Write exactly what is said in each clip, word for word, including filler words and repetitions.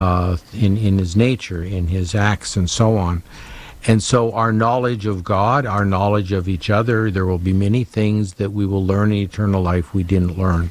uh, in, in his nature, in his acts, and so on. And so our knowledge of God, our knowledge of each other, there will be many things that we will learn in eternal life we didn't learn.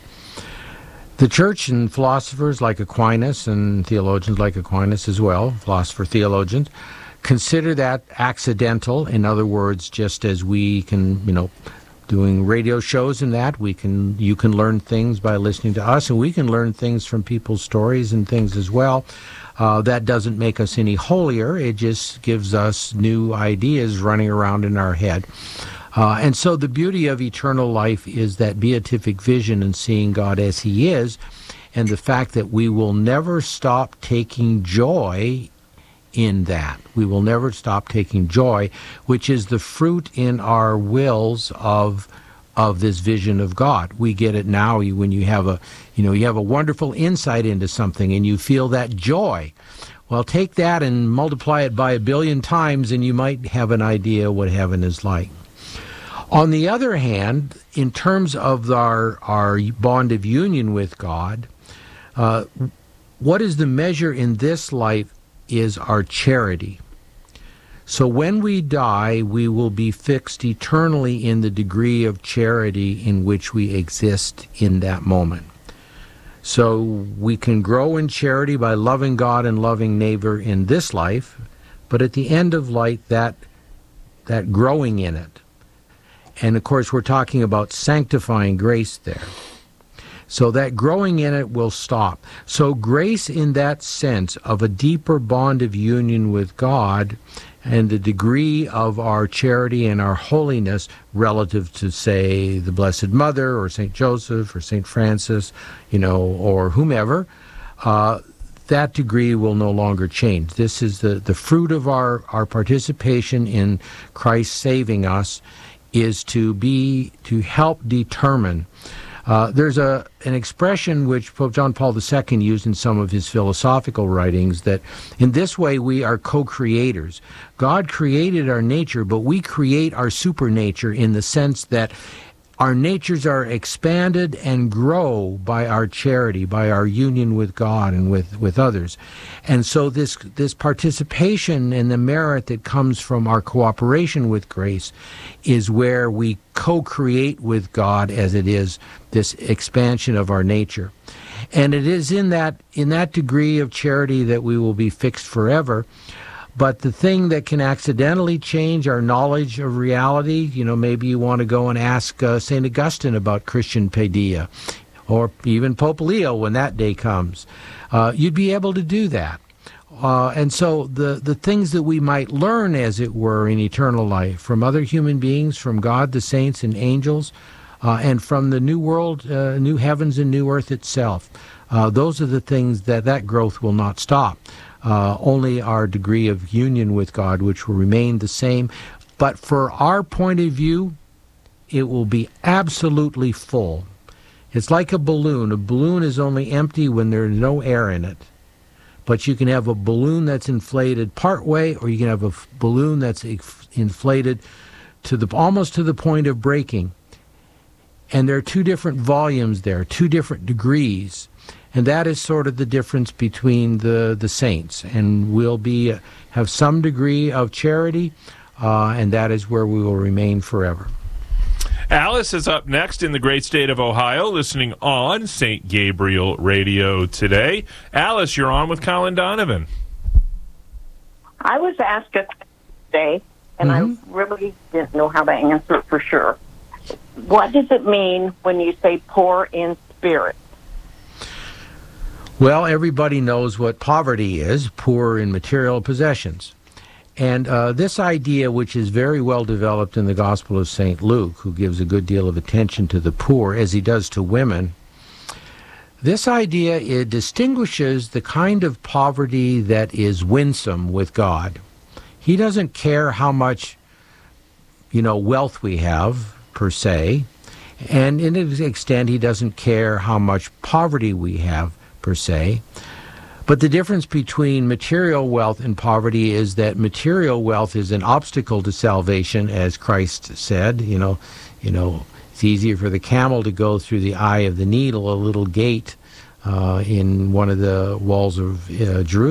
The church and philosophers like Aquinas and theologians like Aquinas as well, philosopher theologians, consider that accidental. In other words, just as we can, you know, doing radio shows and that, we can, you can learn things by listening to us, and we can learn things from people's stories and things as well. Uh, that doesn't make us any holier. It just gives us new ideas running around in our head. Uh, and so the beauty of eternal life is that beatific vision and seeing God as he is, and the fact that we will never stop taking joy in that. We will never stop taking joy, which is the fruit in our wills of of this vision of God. We get it now when you have a, you know, you have a wonderful insight into something and you feel that joy. Well, take that and multiply it by a billion times and you might have an idea what heaven is like. On the other hand, in terms of our, our bond of union with God, uh, what is the measure in this life is our charity. So when we die, we will be fixed eternally in the degree of charity in which we exist in that moment. So we can grow in charity by loving God and loving neighbor in this life, but at the end of life, that, that growing in it. And of course, we're talking about sanctifying grace there. So that growing in it will stop. So grace in that sense of a deeper bond of union with God and the degree of our charity and our holiness relative to, say, the Blessed Mother or Saint Joseph or Saint Francis, you know, or whomever, uh, that degree will no longer change. This is the, the fruit of our, our participation in Christ saving us, is to be, to help determine. Uh, there's a an expression which Pope John Paul the Second used in some of his philosophical writings, that in this way we are co-creators. God created our nature, but we create our supernature in the sense that our natures are expanded and grow by our charity, by our union with God and with, with others. And so this this participation in the merit that comes from our cooperation with grace is where we co-create with God, as it is this expansion of our nature. And it is in that in that degree of charity that we will be fixed forever. But the thing that can accidentally change our knowledge of reality, you know, maybe you want to go and ask uh, Saint Augustine about Christian paideia, or even Pope Leo when that day comes. Uh, you'd be able to do that. Uh, and so the, the things that we might learn, as it were, in eternal life from other human beings, from God, the saints and angels, uh, and from the new world, uh, new heavens and new earth itself, uh, those are the things that that growth will not stop. Uh, only our degree of union with God, which will remain the same. But for our point of view, it will be absolutely full. It's like a balloon. A balloon is only empty when there's no air in it. But you can have a balloon that's inflated partway, or you can have a f- balloon that's inf- inflated to the almost to the point of breaking. And there are two different volumes there, two different degrees. And that is sort of the difference between the, the saints. And we'll be have some degree of charity, uh, and that is where we will remain forever. Alice is up next in the great state of Ohio, listening on Saint Gabriel Radio today. Alice, you're on with Colin Donovan. I was asked a question today, and mm-hmm. I really didn't know how to answer it for sure. What does it mean when you say poor in spirit? Well, everybody knows what poverty is, poor in material possessions. And uh, this idea, which is very well developed in the Gospel of Saint Luke, who gives a good deal of attention to the poor, as he does to women, this idea, it distinguishes the kind of poverty that is winsome with God. He doesn't care how much, you know, wealth we have, per se, and in an extent, he doesn't care how much poverty we have, per se. But the difference between material wealth and poverty is that material wealth is an obstacle to salvation, as Christ said. You know, you know, it's easier for the camel to go through the eye of the needle, a little gate uh, in one of the walls of uh, Jerusalem.